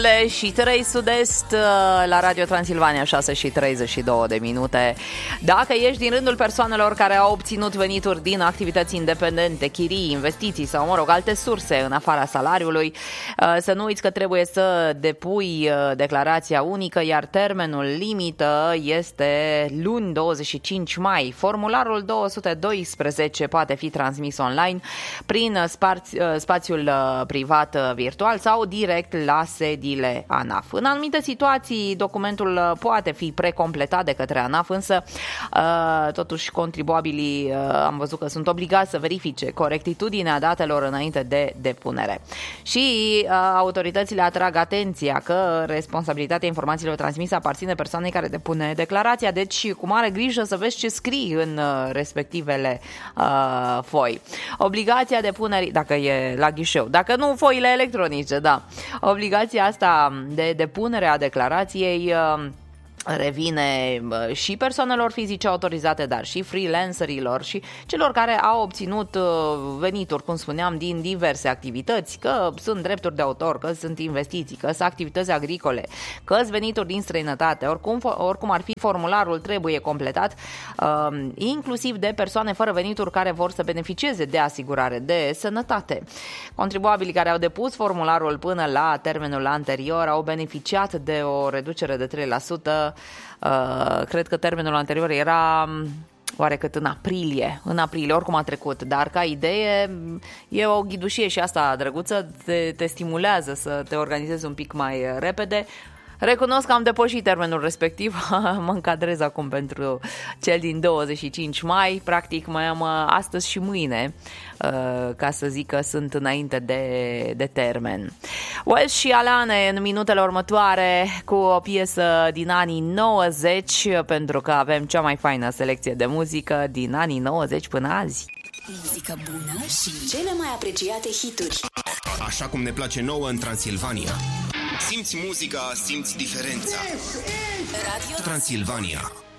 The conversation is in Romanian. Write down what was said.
Și 3 Sud-Est la Radio Transilvania, 6:32. Dacă ești din rândul persoanelor care au obținut venituri din activități independente, chirii, investiții sau, mă rog, alte surse în afara salariului, să nu uiți că trebuie să depui declarația unică, iar termenul limită este luni 25 mai. Formularul 212 poate fi transmis online prin spațiul privat virtual sau direct la sediile ANAF. În anumite situații, documentul poate fi precompletat de către ANAF, însă totuși contribuabilii am văzut că sunt obligați să verifice corectitudinea datelor înainte de depunere. Și autoritățile atrag atenția că responsabilitatea informațiilor transmise aparține persoanei care depune declarația, deci cu mare grijă să vezi ce scrii în respectivele foi. Obligația depunerii, dacă e la ghișeu, dacă nu, foile electronice, da. Obligația asta de depunere a declarației revine și persoanelor fizice autorizate, dar și freelancerilor și celor care au obținut venituri, cum spuneam, din diverse activități, că sunt drepturi de autor, că sunt investiții, că sunt activități agricole, că sunt venituri din străinătate, oricum ar fi, formularul trebuie completat, inclusiv de persoane fără venituri care vor să beneficieze de asigurare de sănătate. Contribuabilii care au depus formularul până la termenul anterior au beneficiat de o reducere de 3%. Cred că termenul anterior era oarecât în aprilie, oricum a trecut, dar ca idee e o ghidușie și asta drăguță, te stimulează să te organizezi un pic mai repede. Recunosc că am depășit termenul respectiv, mă încadrez acum pentru cel din 25 mai, practic mai am astăzi și mâine, ca să zic că sunt înainte de termen. Welsh și Alane în minutele următoare cu o piesă din anii 90, pentru că avem cea mai faină selecție de muzică din anii 90 până azi. Muzică bună și cele mai apreciate hituri. Așa cum ne place nouă în Transilvania. Simți muzica, simți diferența. Radio Transilvania.